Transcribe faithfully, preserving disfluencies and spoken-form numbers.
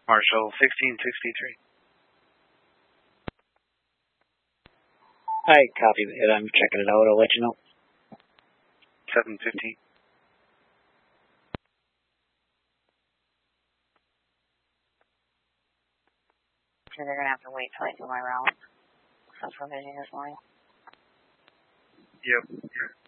Marshall sixteen sixty-three. Hi, copy it. I'm checking it out. I'll let you know. seven fifteen. So they're going to have to wait till I do my route. That's what I'm busy this morning. Yep.